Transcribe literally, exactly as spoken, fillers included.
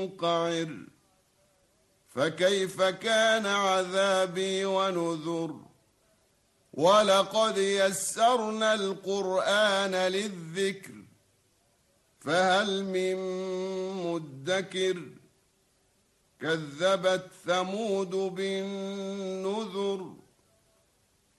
منقعر فكيف كان عذابي ونذر ولقد يسرنا القرآن للذكر فهل من مدكر كذبت ثمود بالنذر